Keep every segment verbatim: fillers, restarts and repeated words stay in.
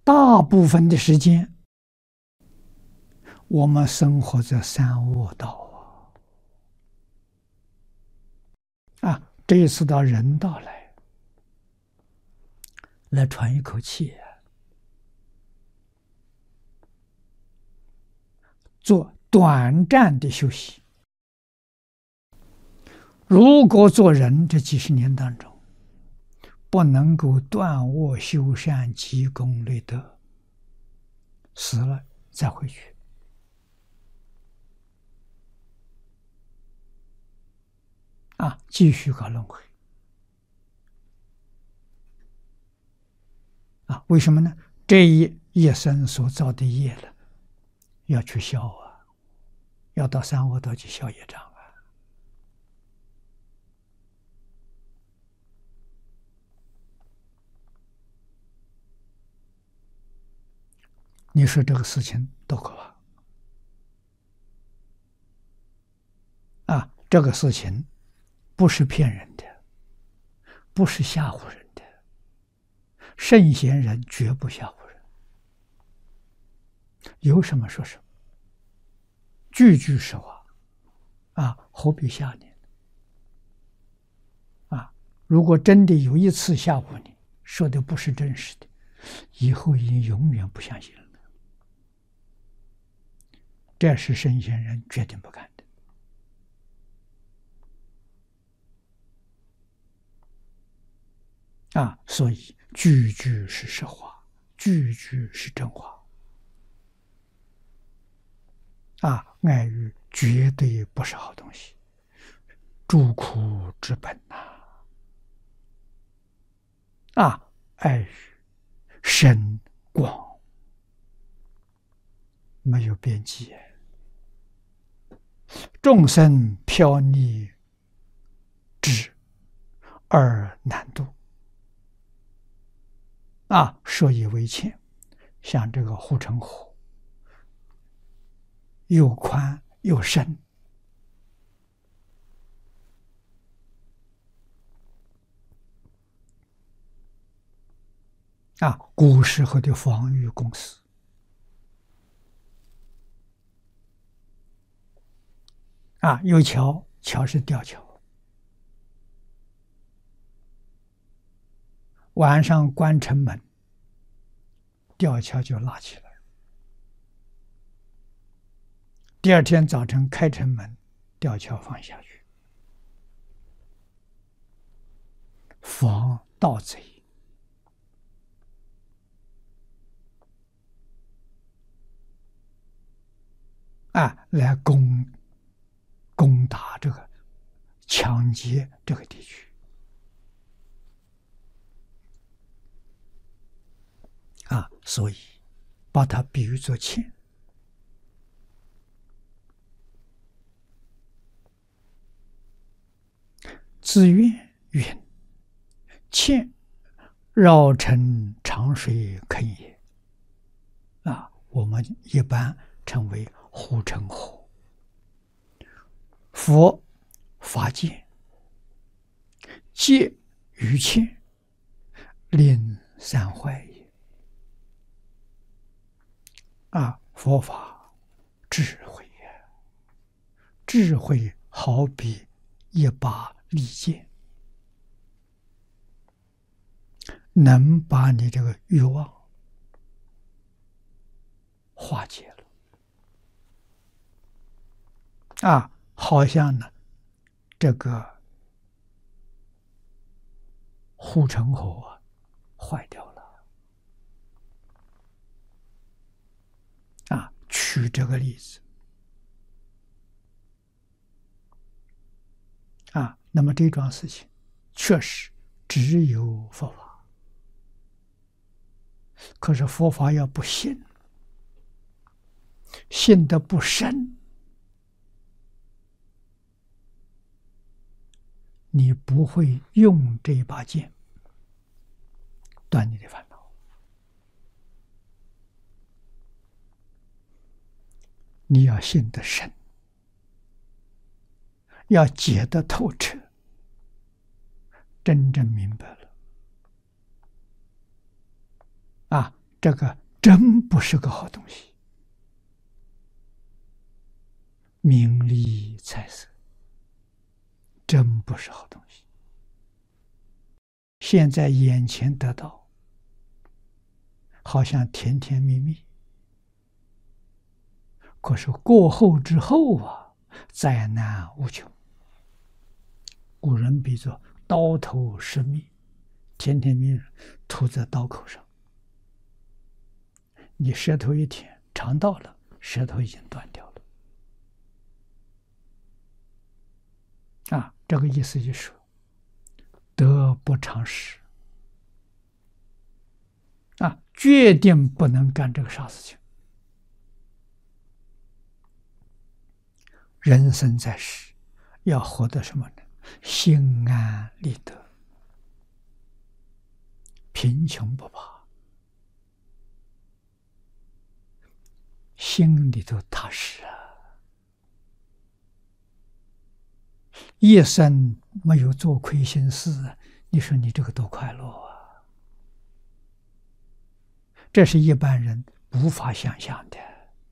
大部分的时间，我们生活在三恶道啊！啊，这一次到人道来，来喘一口气，做短暂的休息。如果做人这几十年当中，不能够断恶修善、积功累德，死了再回去，啊，继续搞轮回，啊，为什么呢？这一一生所造的业了，要去消啊，要到三恶道去消业障啊。你说这个事情多可怕啊！这个事情不是骗人的，不是吓唬人的，圣贤人绝不吓唬人，有什么说什么，句句实话啊，何必吓你啊？如果真的有一次吓唬你，说的不是真实的，以后你永远不相信了。这是圣贤人决定不干的啊！所以句句是实话，句句是真话啊！爱欲绝对不是好东西，诸苦之本呐！啊，爱欲深广，没有边际。众生飘溺之而难度啊，说以为浅，像这个护城河，又宽又深啊，古时候的防御工事啊，有桥，桥是吊桥，晚上关城门，吊桥就拉起来，第二天早晨开城门，吊桥放下去，防盗贼啊，来攻攻打这个抢劫这个地区啊，所以把它比喻作钱。自愿云：欠绕城长水坑也。啊，我们一般称为护城河。佛法界，戒于欠，令散坏也。啊，佛法智慧呀，智慧好比一把利剑，能把你这个欲望化解了啊，好像呢，这个护城河啊坏掉了啊。举这个例子啊，那么这桩事情确实只有佛法，可是佛法要不信，信得不深，你不会用这一把剑断你的烦恼。你要信得深，要解得透彻，真正明白了啊， 这个真不是个好东西。名利财色真不是好东西。现在眼前得到，好像甜甜蜜蜜，可是过后之后啊，灾难无穷。古人比作刀头失蜜，甜甜蜜蜜涂在刀口上，你舌头一舔，尝到了，舌头已经断掉了。啊，这个意思就是说，得不偿失。啊，决定不能干这个傻事情。人生在世，要活得什么呢？心安理得，贫穷不怕，心里头踏实啊。一生没有做亏心事，你说你这个多快乐啊！这是一般人无法想象的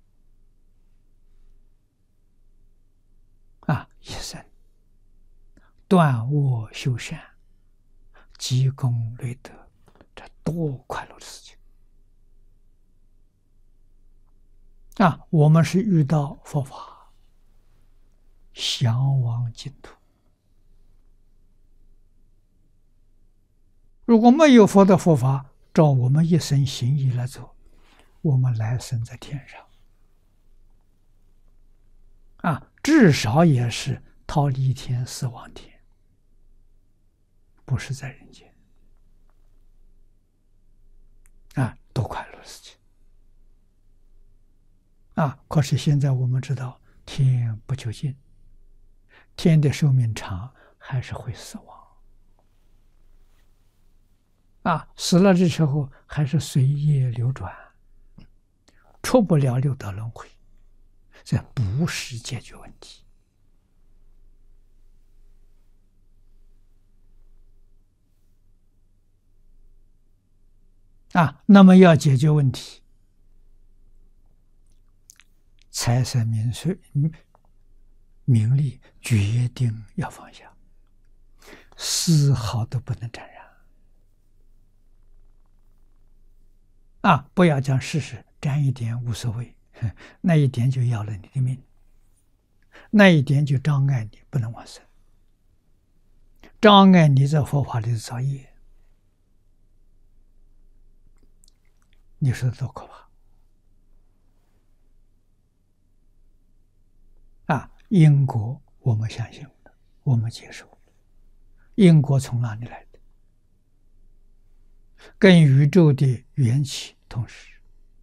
啊！一生断恶修善，积功累德，这多快乐的事情啊！我们是遇到佛法，向往净土。如果没有佛的佛法，照我们一生行义来做，我们来生在天上啊，至少也是逃离天、死亡天，不是在人间啊，多快乐的事情啊！可是现在我们知道，天不究竟，天的寿命长，还是会死亡。啊，死了的时候还是随业流转，出不了六道轮回，这不是解决问题啊。那么要解决问题，财色名睡名利决定要放下，丝毫都不能沾染。啊，不要讲事实，沾一点无所谓，那一点就要了你的命，那一点就障碍你不能往生，障碍你在佛法里的造业，你说多可怕啊！因果我们相信了，我们接受了，因果从哪里来的？跟宇宙的缘起同时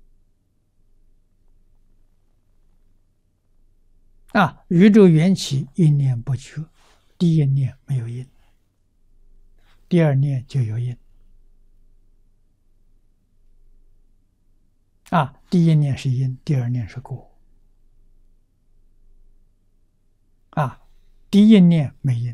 啊，宇宙缘起一念不绝，第一念没有因，第二念就有因啊，第一念是因，第二念是果啊，第一念没因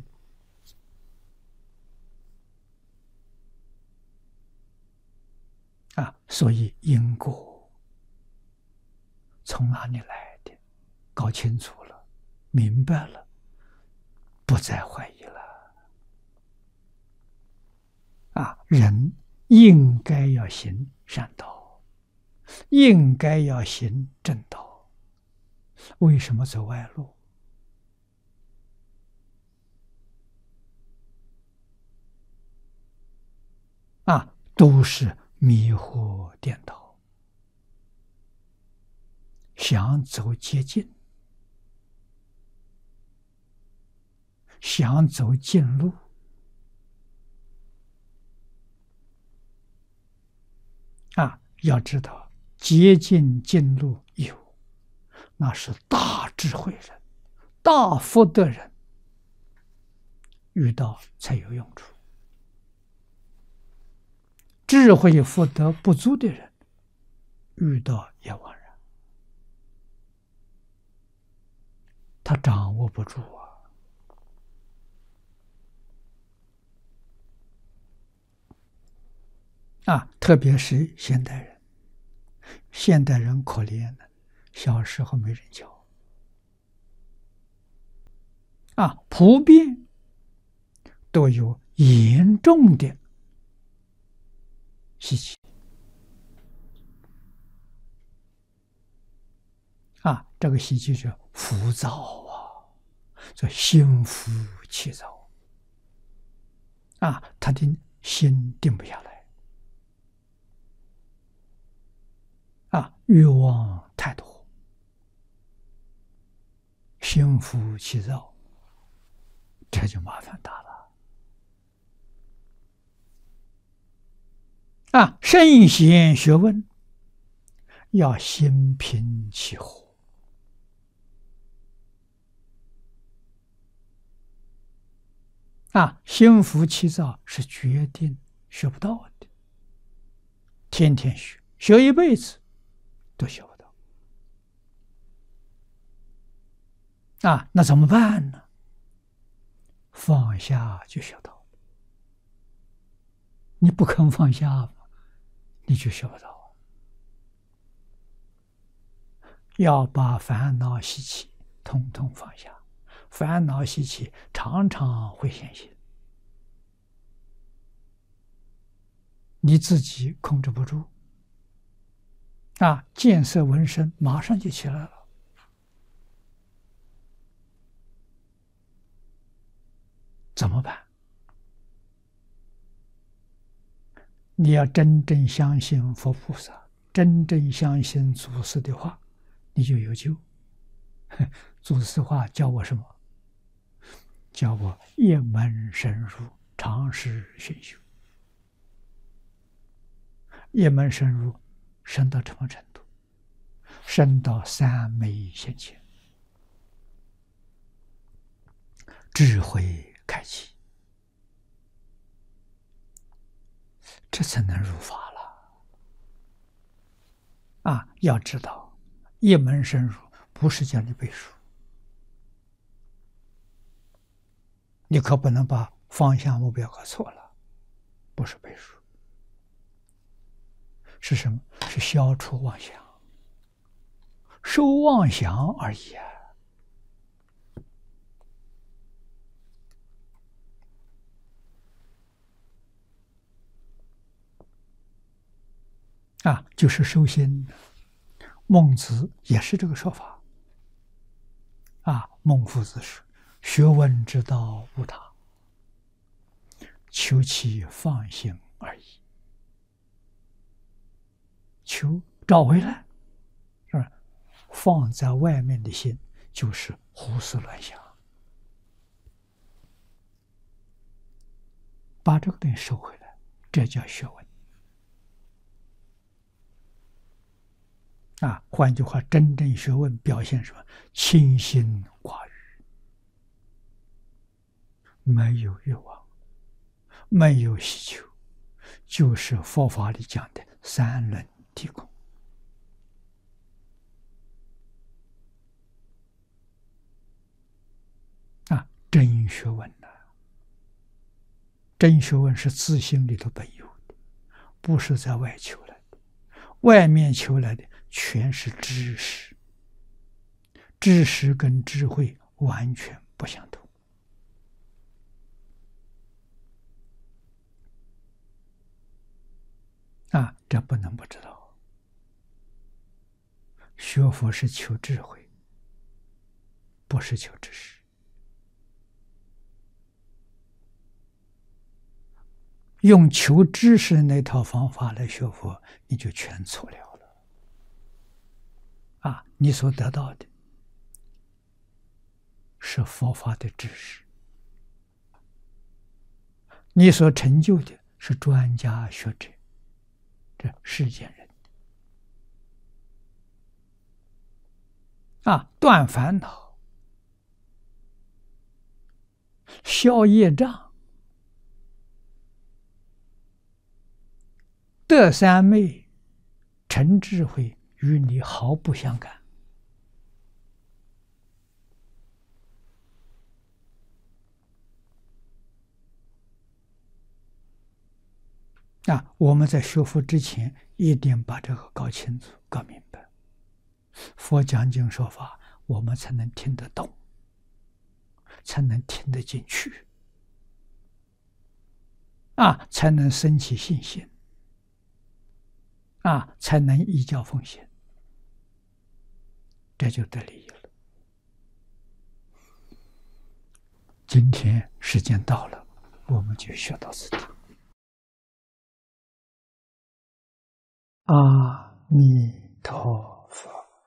啊，所以因果从哪里来的？搞清楚了，明白了，不再怀疑了啊！人应该要行善道，应该要行正道，为什么走歪路？啊，都是迷惑颠倒，想走捷径，想走近路啊！要知道，捷径近路有，那是大智慧人、大福德人遇到才有用处。智慧福德不足的人，遇到也枉然，他掌握不住啊！啊，特别是现代人， 现代人可怜了，小时候没人教啊，普遍都有严重的习气啊，这个习气是浮躁啊，这心浮气躁啊，他的心定不下来啊，欲望太多，心浮气躁，这就麻烦大了啊！圣贤学问要心平气和啊，心浮气躁是决定学不到的，天天学，学一辈子都学不到啊！那怎么办呢？放下就学到，你不肯放下，你就学不到。要把烦恼习气统统放下，烦恼习气常常会现行，你自己控制不住啊，见色闻声马上就起来了。怎么办？你要真正相信佛菩萨，真正相信祖师的话，你就有救。祖师话教我什么？教我一门深入，长时熏修。一门深入，深到什么程度？深到三昧现前，智慧开启，这才能入法了。啊，要知道，一门深入不是叫你背书，你可不能把方向目标搞错了，不是背书，是什么？是消除妄想，收妄想而已啊！啊，就是收心。孟子也是这个说法。啊，孟夫子说：“学问之道无他，求其放心而已。”求找回来，是吧？放在外面的心就是胡思乱想，把这个东西收回来，这叫学问。啊，换句话，真正学问表现什么？清心寡欲，没有欲望，没有希求，就是佛法里讲的三轮体空。啊，真学问呐、啊，真学问是自心里头本有的，不是在外求来的。外面求来的全是知识，知识跟智慧完全不相同。啊，这不能不知道。学佛是求智慧，不是求知识。用求知识那套方法来学佛，你就全错了了。啊，你所得到的是佛法的知识，你所成就的是专家学者，这世间人。啊，断烦恼，消业障，得三昧，成智慧，与你毫不相干。 啊，我们在学佛之前，一定把这个搞清楚、搞明白。佛讲经说法，我们才能听得懂，才能听得进去，啊，才能升起信心，啊，才能依教奉行，这就得利益了。今天时间到了，我们就学到此地。阿弥陀